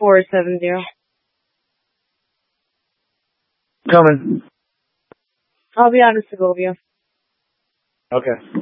470. Coming. I'll be out of Segovia. Okay.